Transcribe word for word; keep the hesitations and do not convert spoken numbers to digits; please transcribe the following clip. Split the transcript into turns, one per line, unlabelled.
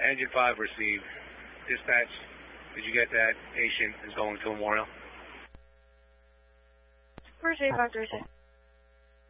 Engine five received. Dispatch, did you get that? Patient is going to Memorial.
First eight five three six.